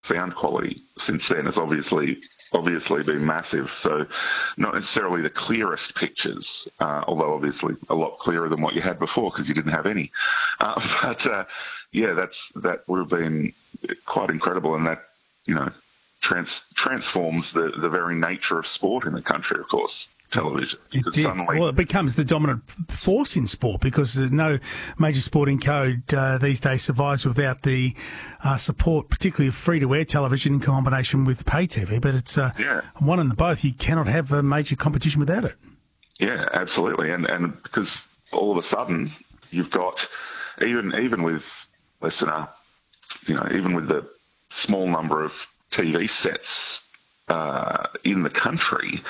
sound quality since then has obviously been massive. So not necessarily the clearest pictures, although obviously a lot clearer than what you had before because you didn't have any. That would have been quite incredible, and that, transforms the very nature of sport in the country, of course. Television. It did. Well, it becomes the dominant force in sport because no major sporting code these days survives without the support, particularly of free-to-air television in combination with pay TV. But it's one and the both. You cannot have a major competition without it. Yeah, absolutely. And because all of a sudden you've got, even with less than even with the small number of TV sets in the country,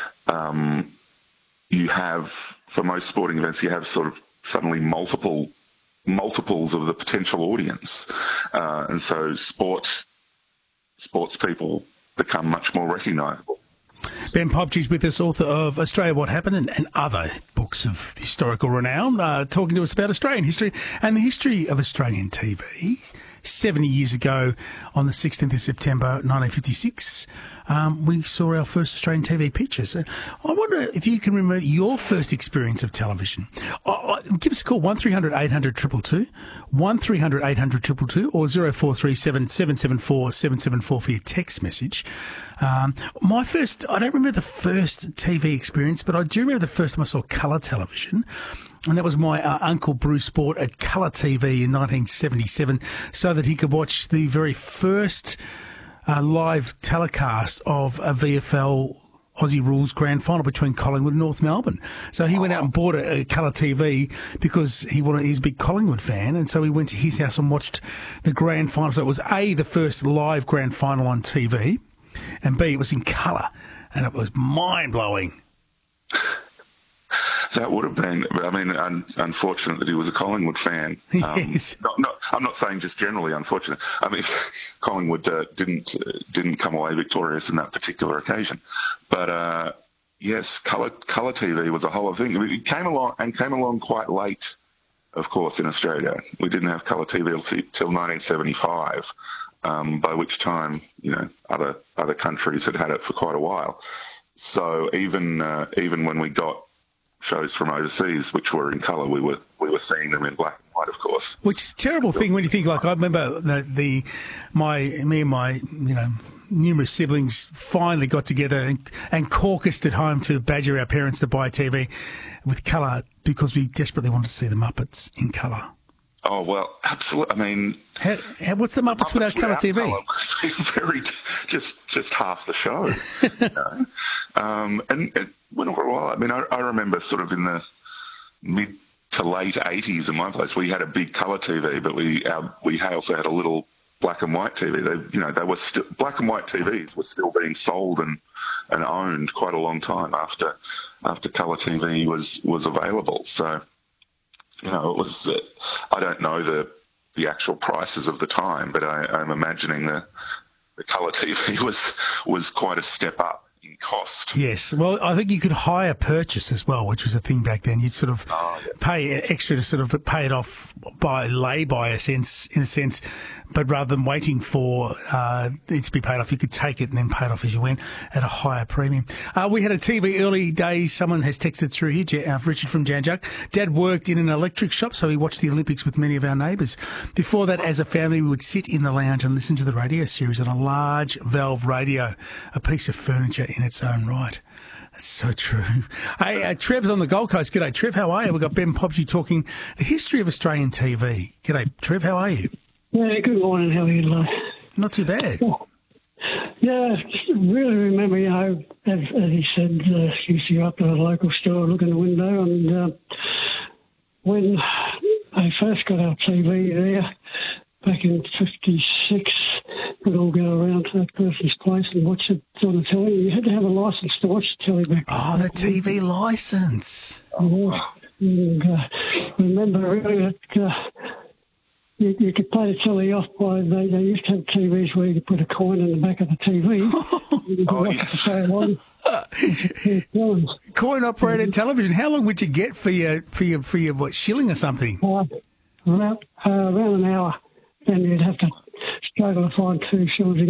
you have, for most sporting events, you have sort of suddenly multiples of the potential audience. And so sports people become much more recognisable. Ben Pobsky's with us, author of Australia What Happened and other books of historical renown, talking to us about Australian history and the history of Australian TV. 70 years ago, on the 16th of September 1956, we saw our first Australian TV pictures. I wonder if you can remember your first experience of television. Give us a call, 1300 800 222, 1300 800 222, or 0437 774 774 for your text message. I don't remember the first TV experience, but I do remember the first time I saw colour television. And that was my Uncle Bruce bought a colour TV in 1977 so that he could watch the very first live telecast of a VFL Aussie Rules Grand Final between Collingwood and North Melbourne. So he went out and bought a colour TV because he's a big Collingwood fan, and so he went to his house and watched the Grand Final. So it was A, the first live Grand Final on TV, and B, it was in colour, and it was mind-blowing. That would have been, unfortunate that he was a Collingwood fan. Yes. I'm not saying just generally unfortunate. I mean, Collingwood didn't come away victorious in that particular occasion. But, yes, colour TV was a whole other thing. It came along quite late, of course, in Australia. We didn't have colour TV till 1975, by which time, other countries had it for quite a while. So even when we got shows from overseas which were in colour, we were seeing them in black and white, of course. Which is a terrible thing when you think, like, I remember me and my numerous siblings finally got together and caucused at home to badger our parents to buy a TV with colour because we desperately wanted to see the Muppets in colour. Oh, well, absolutely. I mean, what's the Muppets without colour TV? Very, just half the show. And it went for a while. I mean, I remember sort of in the mid to late 80s in my place, we had a big colour TV, but we also had a little black and white TV. They were still, black and white TVs were still being sold and owned quite a long time after colour TV was available. So, it was, I don't know the actual prices of the time, but I'm imagining the colour TV was quite a step up in cost. Yes. Well, I think you could hire purchase as well, which was a thing back then. You'd sort of pay extra to sort of pay it off by in a sense, but rather than waiting for it to be paid off, you could take it and then pay it off as you went at a higher premium. We had a TV early days. Someone has texted through here, Richard from Jan Juc. Dad worked in an electric shop, so he watched the Olympics with many of our neighbours. Before that, as a family, we would sit in the lounge and listen to the radio series on a large valve radio, a piece of furniture in its own right. That's so true. Hey, Trev's on the Gold Coast. G'day, Trev. How are you? We've got Ben Pobsky talking the history of Australian TV. G'day, Trev. How are you? Yeah, good morning. How are you, Lo? Not too bad. Yeah, just really remember, as he said, used to go up to the local store, look in the window, and when I first got our TV there, back in 56, we'd all go around to that person's place and watch it on the telly. You had to have a licence to watch the telly back then. Oh, the TV licence. Yeah. And remember really that you could pay the telly off by, they used to have TVs where you could put a coin in the back of the TV. Yes. Coin-operated television. How long would you get for your shilling or something? Around an hour. Then you'd have to struggle to find 2 shillings a